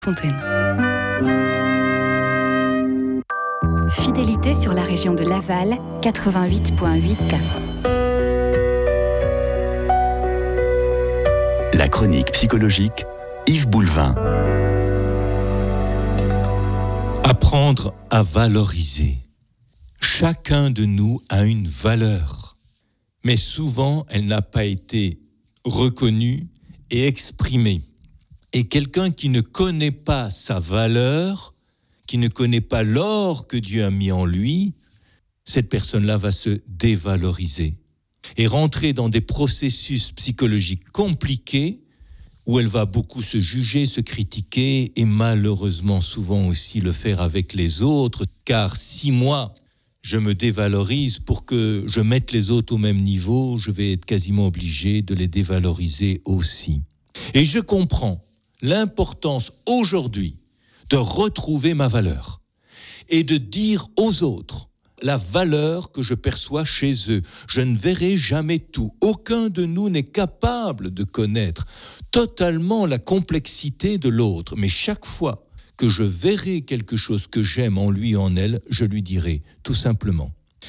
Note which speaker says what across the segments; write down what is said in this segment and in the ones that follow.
Speaker 1: Fontaine.
Speaker 2: Fidélité sur la région de Laval, 88.8.
Speaker 3: La chronique psychologique, Yves Boulevin.
Speaker 4: Apprendre à valoriser. Chacun de nous a une valeur, mais souvent elle n'a pas été reconnue et exprimée. Et quelqu'un qui ne connaît pas sa valeur, qui ne connaît pas l'or que Dieu a mis en lui, cette personne-là va se dévaloriser et rentrer dans des processus psychologiques compliqués où elle va beaucoup se juger, se critiquer et malheureusement souvent aussi le faire avec les autres. Car si moi, je me dévalorise pour que je mette les autres au même niveau, je vais être quasiment obligé de les dévaloriser aussi. Et je comprends l'importance aujourd'hui de retrouver ma valeur et de dire aux autres la valeur que je perçois chez eux. Je ne verrai jamais tout. Aucun de nous n'est capable de connaître totalement la complexité de l'autre. Mais chaque fois que je verrai quelque chose que j'aime en lui, en elle, je lui dirai tout simplement.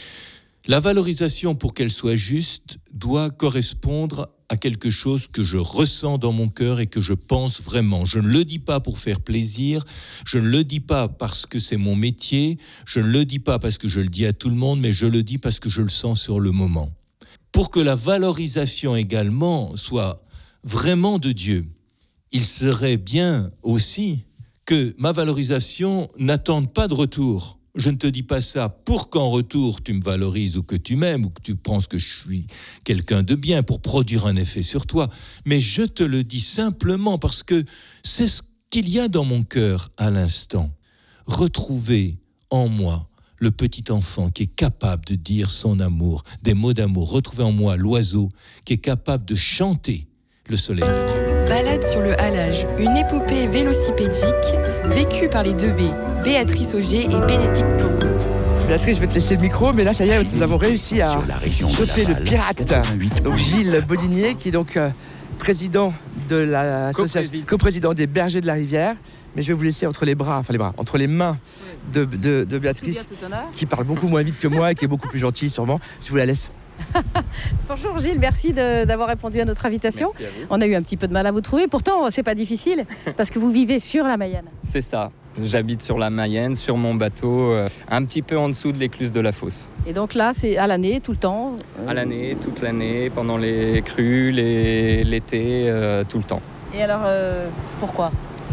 Speaker 4: La valorisation, pour qu'elle soit juste, doit correspondre à quelque chose que je ressens dans mon cœur et que je pense vraiment. Je ne le dis pas pour faire plaisir, je ne le dis pas parce que c'est mon métier, je ne le dis pas parce que je le dis à tout le monde, mais je le dis parce que je le sens sur le moment. Pour que la valorisation également soit vraiment de Dieu, il serait bien aussi que ma valorisation n'attende pas de retour. Je ne te dis pas ça pour qu'en retour tu me valorises ou que tu m'aimes ou que tu penses que je suis quelqu'un de bien pour produire un effet sur toi. Mais je te le dis simplement parce que c'est ce qu'il y a dans mon cœur à l'instant. Retrouver en moi le petit enfant qui est capable de dire son amour, des mots d'amour. Retrouver en moi l'oiseau qui est capable de chanter le soleil de Dieu.
Speaker 1: Balade sur le halage, une épopée vélocipédique vécue par les 2B, Béatrice Augier et Bénédicte Plogo.
Speaker 5: Béatrice, je vais te laisser le micro, mais là, ça y est, nous avons réussi à choper le pirate. Donc Gilles Bodinier, qui est donc président de l'association, coprésident des Bergers de la Rivière. Mais je vais vous laisser entre les mains de Béatrice, qui parle beaucoup moins vite que moi et qui est beaucoup plus gentille sûrement. Je vous la laisse.
Speaker 6: Bonjour Gilles, merci d'avoir répondu à notre invitation. On a eu un petit peu de mal à vous trouver, pourtant c'est pas difficile parce que vous vivez sur la Mayenne.
Speaker 7: C'est ça, j'habite sur la Mayenne, sur mon bateau, un petit peu en dessous de l'écluse de la Fosse.
Speaker 6: Et donc là c'est à l'année, tout le temps
Speaker 7: À l'année, toute l'année, pendant les crues, l'été, tout le temps.
Speaker 6: Et alors pourquoi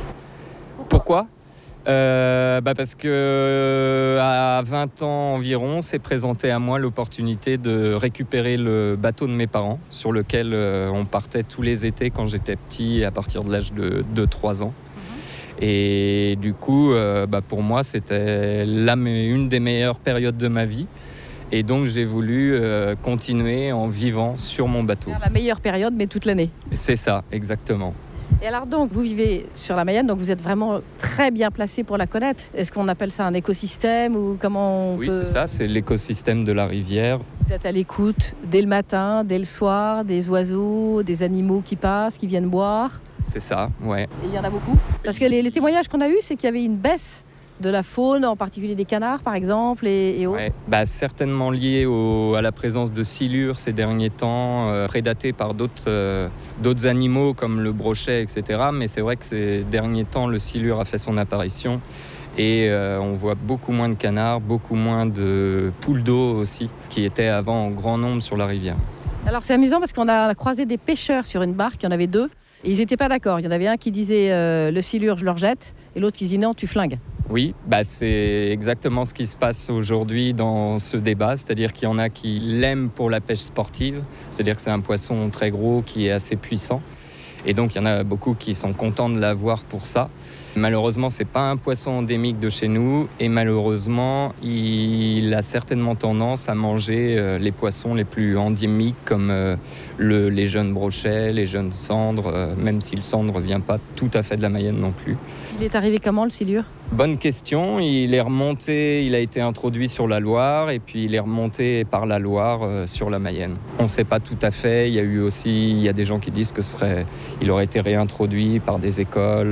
Speaker 7: Parce que à 20 ans environ, s'est présentée à moi l'opportunité de récupérer le bateau de mes parents, sur lequel on partait tous les étés quand j'étais petit, à partir de l'âge de 3 ans. Et du coup, pour moi, c'était une des meilleures périodes de ma vie. Et donc, j'ai voulu continuer en vivant sur mon bateau.
Speaker 6: La meilleure période, mais toute l'année.
Speaker 7: C'est ça, exactement.
Speaker 6: Et alors donc, vous vivez sur la Mayenne, donc vous êtes vraiment très bien placé pour la connaître. Est-ce qu'on appelle ça un écosystème ou comment on peut...
Speaker 7: Oui, c'est ça, c'est l'écosystème de la rivière.
Speaker 6: Vous êtes à l'écoute dès le matin, dès le soir, des oiseaux, des animaux qui passent, qui viennent boire.
Speaker 7: C'est ça, ouais.
Speaker 6: Et il y en a beaucoup. Parce que les témoignages qu'on a eus, c'est qu'il y avait une baisse de la faune, en particulier des canards par exemple et autres.
Speaker 7: Ouais, certainement lié à la présence de silures ces derniers temps, prédatées par d'autres animaux comme le brochet, etc. Mais c'est vrai que ces derniers temps, le silure a fait son apparition et on voit beaucoup moins de canards, beaucoup moins de poules d'eau aussi, qui étaient avant en grand nombre sur la rivière.
Speaker 6: Alors c'est amusant parce qu'on a croisé des pêcheurs sur une barque, il y en avait 2, et ils n'étaient pas d'accord. Il y en avait un qui disait le silure je le rejette, et l'autre qui disait non, tu flingues.
Speaker 7: Oui, c'est exactement ce qui se passe aujourd'hui dans ce débat, c'est-à-dire qu'il y en a qui l'aiment pour la pêche sportive, c'est-à-dire que c'est un poisson très gros qui est assez puissant, et donc il y en a beaucoup qui sont contents de l'avoir pour ça. Malheureusement, c'est pas un poisson endémique de chez nous, et malheureusement, il a certainement tendance à manger les poissons les plus endémiques comme les jeunes brochets, les jeunes sandres, même si le sandre vient pas tout à fait de la Mayenne non plus.
Speaker 6: Il est arrivé comment le silure ?
Speaker 7: Bonne question, il est remonté, il a été introduit sur la Loire et puis il est remonté par la Loire sur la Mayenne. On ne sait pas tout à fait, il y a des gens qui disent que ce serait il aurait été réintroduit par des écoles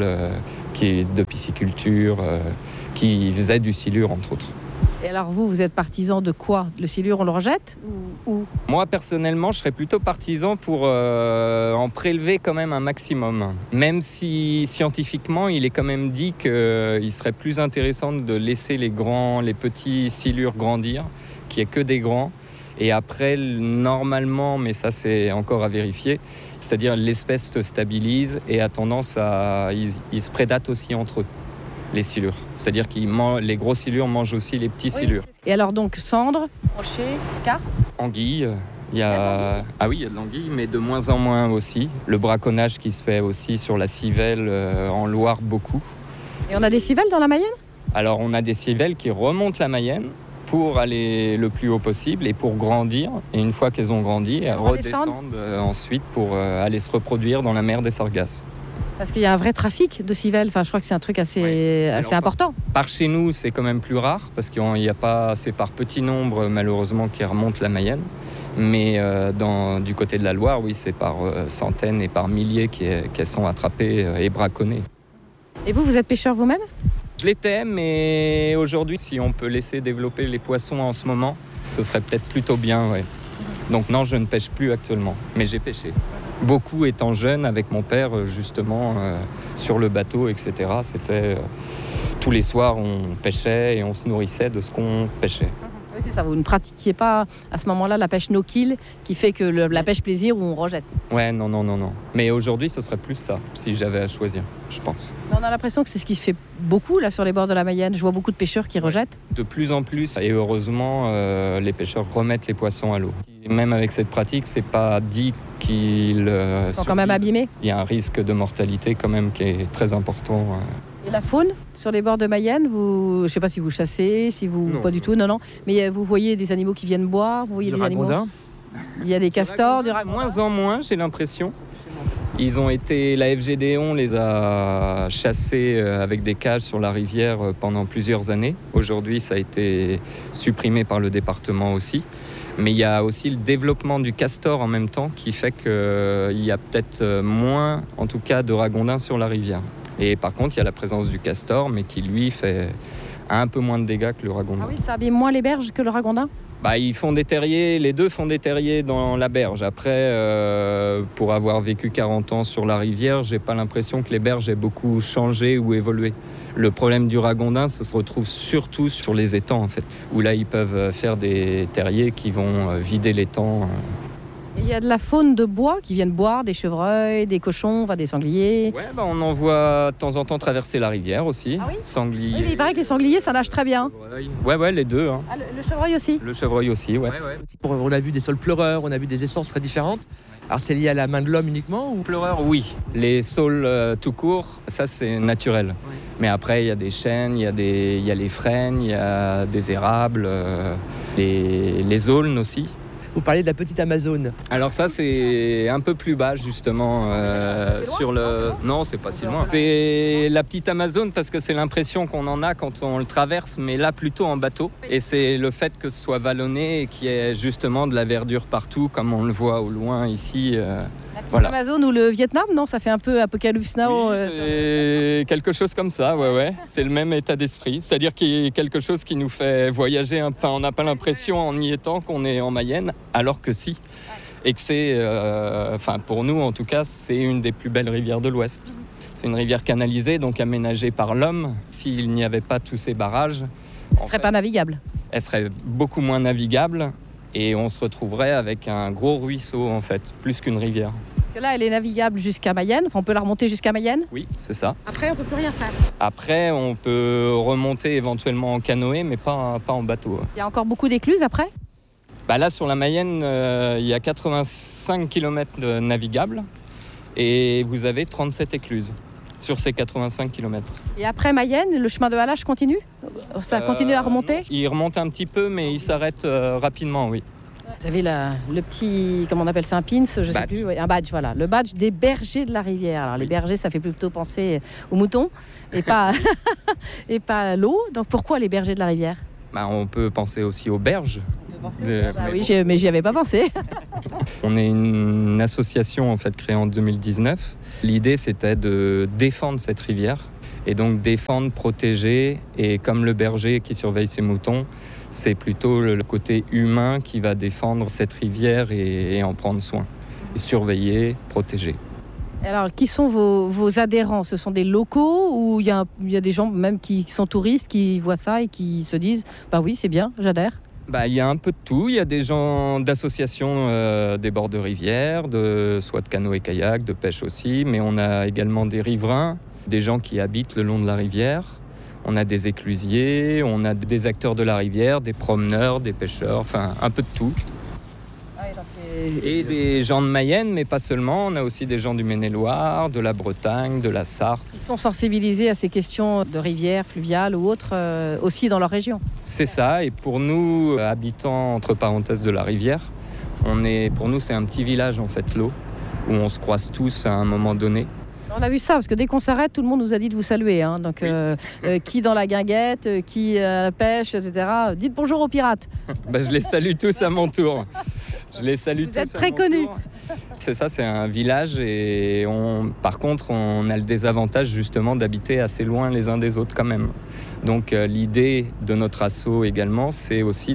Speaker 7: de pisciculture qui faisaient du silure, entre autres.
Speaker 6: Et alors vous êtes partisan de quoi? Le silure, on le rejette ou...
Speaker 7: Moi, personnellement, je serais plutôt partisan pour en prélever quand même un maximum. Même si scientifiquement, il est quand même dit qu'il serait plus intéressant de laisser les petits silures grandir, qu'il n'y ait que des grands. Et après, normalement, mais ça c'est encore à vérifier, c'est-à-dire l'espèce se stabilise et a tendance à... Ils se prédatent aussi entre eux, les silures. C'est-à-dire que les gros silures mangent aussi les petits silures.
Speaker 6: Et alors donc, cendres, rochers, carpes?
Speaker 7: Anguilles, il y a de l'anguille, mais de moins en moins aussi. Le braconnage qui se fait aussi sur la Civelle, en Loire, beaucoup.
Speaker 6: Et on a des civelles dans la Mayenne?
Speaker 7: Alors, on a des civelles qui remontent la Mayenne pour aller le plus haut possible et pour grandir. Et une fois qu'elles ont grandi, elles redescendent ensuite pour aller se reproduire dans la mer des Sargasses.
Speaker 6: Parce qu'il y a un vrai trafic de civelles. Enfin, je crois que c'est un truc assez important.
Speaker 7: Par chez nous, c'est quand même plus rare parce qu'il n'y a pas, c'est par petit nombre malheureusement qui remontent la Mayenne. Mais du côté de la Loire, oui, c'est par centaines et par milliers qu'elles sont attrapées et braconnées.
Speaker 6: Et vous êtes pêcheur vous-même?
Speaker 7: Je l'étais, mais aujourd'hui, si on peut laisser développer les poissons en ce moment, ce serait peut-être plutôt bien, ouais. Donc non, je ne pêche plus actuellement, mais j'ai pêché. Beaucoup étant jeune avec mon père, justement, sur le bateau, etc. C'était tous les soirs, on pêchait et on se nourrissait de ce qu'on pêchait.
Speaker 6: Oui, c'est ça, vous ne pratiquiez pas à ce moment-là la pêche no-kill qui fait que la pêche plaisir où on rejette.
Speaker 7: Ouais, non. Mais aujourd'hui, ce serait plus ça, si j'avais à choisir, je pense.
Speaker 6: On a l'impression que c'est ce qui se fait beaucoup là sur les bords de la Mayenne. Je vois beaucoup de pêcheurs qui rejettent.
Speaker 7: De plus en plus, et heureusement, les pêcheurs remettent les poissons à l'eau. Même avec cette pratique, c'est pas dit qu'ils
Speaker 6: sont quand même abîmés.
Speaker 7: Il y a un risque de mortalité quand même qui est très important.
Speaker 6: Et la faune sur les bords de Mayenne, je ne sais pas si vous chassez, si vous
Speaker 7: non,
Speaker 6: pas du tout, non. Mais vous voyez des animaux qui viennent boire, vous voyez des animaux. Il y a des castors, du ragondin.
Speaker 7: De moins en moins, j'ai l'impression. La FGD les a chassés avec des cages sur la rivière pendant plusieurs années. Aujourd'hui, ça a été supprimé par le département aussi. Mais il y a aussi le développement du castor en même temps qui fait qu'il y a peut-être moins, en tout cas, de ragondins sur la rivière. Et par contre, il y a la présence du castor, mais qui, lui, fait un peu moins de dégâts que le ragondin.
Speaker 6: Ah oui, ça abîme moins les berges que le ragondin ?
Speaker 7: Ils font des terriers, les deux font des terriers dans la berge. Après, pour avoir vécu 40 ans sur la rivière, j'ai pas l'impression que les berges aient beaucoup changé ou évolué. Le problème du ragondin, ça se retrouve surtout sur les étangs, en fait, où là, ils peuvent faire des terriers qui vont vider l'étang.
Speaker 6: Il y a de la faune de bois qui viennent boire, des chevreuils, des cochons, des sangliers.
Speaker 7: Ouais, on en voit de temps en temps traverser la rivière aussi.
Speaker 6: Ah oui ?
Speaker 7: Sangliers.
Speaker 6: Oui, mais il paraît que les sangliers, ça nage très bien.
Speaker 7: Ouais, les deux. Hein.
Speaker 6: Ah, le chevreuil aussi ?
Speaker 7: Le chevreuil aussi, ouais.
Speaker 5: On a vu des sols pleureurs, on a vu des essences très différentes. Alors c'est lié à la main de l'homme uniquement ou...
Speaker 7: Pleureurs, oui. Les saules tout court, ça c'est naturel. Oui. Mais après, il y a des chênes, il y a les frênes, il y a des érables, les aulnes aussi.
Speaker 5: Vous parlez de la petite Amazone.
Speaker 7: Alors ça, c'est un peu plus bas, justement. Sur le... Non, c'est pas si loin. C'est la petite Amazone parce que c'est l'impression qu'on en a quand on le traverse, mais là, plutôt en bateau. Et c'est le fait que ce soit vallonné et qu'il y ait justement de la verdure partout, comme on le voit au loin ici.
Speaker 6: La petite Amazone ou le Vietnam, non ? Ça fait un peu Apocalypse Now.
Speaker 7: Oui, quelque chose comme ça, ouais. C'est le même état d'esprit. C'est-à-dire qu'il y a quelque chose qui nous fait voyager. Enfin, on n'a pas l'impression, en y étant, qu'on est en Mayenne. Alors que si, et que c'est, pour nous en tout cas, c'est une des plus belles rivières de l'Ouest. C'est une rivière canalisée, donc aménagée par l'homme. S'il n'y avait pas tous ces barrages,
Speaker 6: elle ne serait pas navigable.
Speaker 7: Elle serait beaucoup moins navigable et on se retrouverait avec un gros ruisseau en fait, plus qu'une rivière.
Speaker 6: Parce que là, elle est navigable jusqu'à Mayenne, on peut la remonter jusqu'à Mayenne ?
Speaker 7: Oui, c'est ça.
Speaker 6: Après, on ne peut plus rien faire.
Speaker 7: Après, on peut remonter éventuellement en canoë, mais pas en bateau.
Speaker 6: Il y a encore beaucoup d'écluses après ?
Speaker 7: Là, sur la Mayenne, il y a 85 km navigables et vous avez 37 écluses sur ces 85 km.
Speaker 6: Et après Mayenne, le chemin de halage continue ? Ça continue à remonter ?
Speaker 7: Il remonte un petit peu, mais il s'arrête rapidement, oui.
Speaker 6: Vous avez le petit, comment on appelle ça, un pins, je ne sais plus, un badge, voilà. Le badge des bergers de la rivière. Alors, les bergers, ça fait plutôt penser aux moutons et pas à l'eau. Donc, pourquoi les bergers de la rivière ?
Speaker 7: On peut penser aussi aux berges.
Speaker 6: Oui, mais j'y avais pas pensé.
Speaker 7: On est une association en fait créée en 2019. L'idée c'était de défendre cette rivière et donc défendre, protéger, et comme le berger qui surveille ses moutons, c'est plutôt le côté humain qui va défendre cette rivière et en prendre soin, et surveiller, protéger.
Speaker 6: Alors, qui sont vos adhérents ? Ce sont des locaux ou il y a des gens même qui sont touristes, qui voient ça et qui se disent « bah oui, c'est bien, j'adhère ».
Speaker 7: Il y a un peu de tout. Il y a des gens d'associations des bords de rivière, soit de canoë et kayak, de pêche aussi, mais on a également des riverains, des gens qui habitent le long de la rivière. On a des éclusiers, on a des acteurs de la rivière, des promeneurs, des pêcheurs, enfin un peu de tout. Et des gens de Mayenne, mais pas seulement. On a aussi des gens du Maine-et-Loire, de la Bretagne, de la Sarthe.
Speaker 6: Ils sont sensibilisés à ces questions de rivières, fluviales ou autres, aussi dans leur région.
Speaker 7: C'est ça. Et pour nous, habitants entre parenthèses de la rivière, pour nous c'est un petit village en fait, l'eau, où on se croise tous à un moment donné.
Speaker 6: On a vu ça, parce que dès qu'on s'arrête, tout le monde nous a dit de vous saluer. Hein. Donc, oui. Qui dans la guinguette, qui à la pêche, etc. Dites bonjour aux pirates.
Speaker 7: Je les salue tous à mon tour. Vous
Speaker 6: êtes très connus.
Speaker 7: C'est ça, c'est un village et par contre, on a le désavantage justement d'habiter assez loin les uns des autres quand même. Donc l'idée de notre asso également, c'est aussi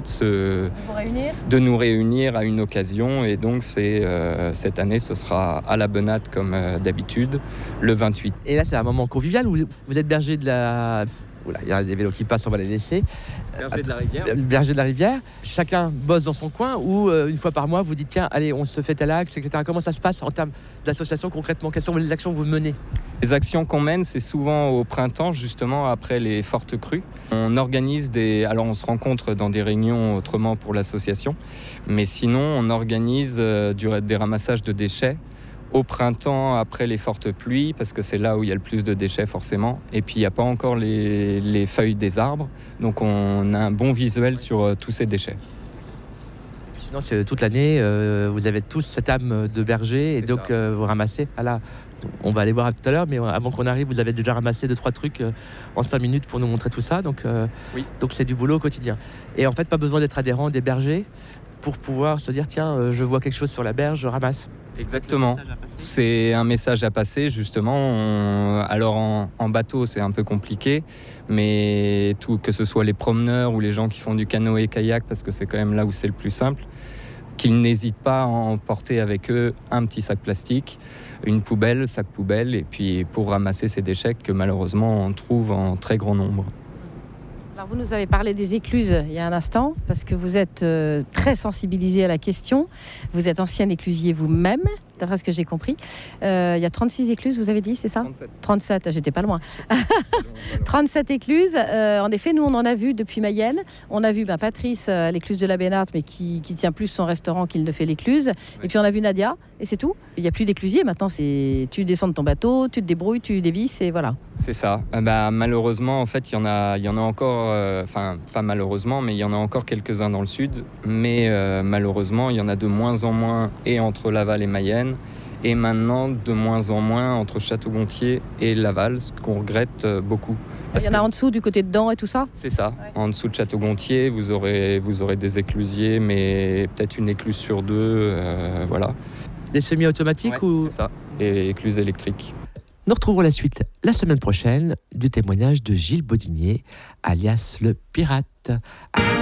Speaker 7: de nous réunir à une occasion. Et donc cette année, ce sera à la Benate comme d'habitude, le 28.
Speaker 5: Et là, c'est un moment convivial où vous êtes berger de la... Oula, il y a des vélos qui passent, on va les laisser.
Speaker 7: Berger de la rivière.
Speaker 5: Berger de la rivière. Chacun bosse dans son coin ou une fois par mois, vous dites tiens, allez, on se fait tel axe, etc. Comment ça se passe en termes d'association concrètement ? Quelles sont les actions que vous menez ?
Speaker 7: Les actions qu'on mène, c'est souvent au printemps, justement après les fortes crues. On organise alors on se rencontre dans des réunions autrement pour l'association, mais sinon on organise des ramassages de déchets au printemps après les fortes pluies, parce que c'est là où il y a le plus de déchets forcément. Et puis il n'y a pas encore les feuilles des arbres, donc on a un bon visuel sur tous ces déchets.
Speaker 5: Sinon, c'est toute l'année, vous avez tous cette âme de berger, et c'est donc vous ramassez. Voilà, on va aller voir tout à l'heure, mais avant qu'on arrive, vous avez déjà ramassé 2-3 trucs en 5 minutes pour nous montrer tout ça. Donc, oui. Donc c'est du boulot au quotidien. Et en fait, pas besoin d'être adhérent des bergers pour pouvoir se dire tiens, je vois quelque chose sur la berge, je ramasse.
Speaker 7: Exactement. C'est un message à passer, justement. Alors en bateau, c'est un peu compliqué, mais que ce soit les promeneurs ou les gens qui font du canoë-kayak, parce que c'est quand même là où c'est le plus simple, qu'ils n'hésitent pas à emporter avec eux un petit sac plastique, une poubelle, sac poubelle, et puis pour ramasser ces déchets que malheureusement on trouve en très grand nombre.
Speaker 6: Alors vous nous avez parlé des écluses il y a un instant, parce que vous êtes très sensibilisé à la question. Vous êtes ancien éclusier vous-même, d'après ce que j'ai compris. Il y a 36 écluses, vous avez dit, c'est ça ? 37, j'étais pas loin. 37 écluses. En effet, nous, on en a vu depuis Mayenne. On a vu Patrice à l'écluse de la Benate, mais qui tient plus son restaurant qu'il ne fait l'écluse. Oui. Et puis on a vu Nadia, et c'est tout. Il n'y a plus d'éclusiers. Maintenant, tu descends de ton bateau, tu te débrouilles, tu dévisses, et voilà.
Speaker 7: C'est ça. Malheureusement, en fait, il y en a encore... pas malheureusement, mais il y en a encore quelques-uns dans le sud. Mais malheureusement, il y en a de moins en moins, et entre Laval et Mayenne. Et maintenant, de moins en moins entre Château-Gontier et Laval, ce qu'on regrette beaucoup.
Speaker 6: Il y en a en dessous, du côté de Daon et tout ça ?
Speaker 7: C'est ça. Ouais. En dessous de Château-Gontier, vous aurez des éclusiers, mais peut-être une écluse sur 2, voilà.
Speaker 5: Des semi-automatiques ou...
Speaker 7: C'est ça, et écluses électriques.
Speaker 5: Nous retrouverons la suite la semaine prochaine du témoignage de Gilles Bodinier, alias le pirate.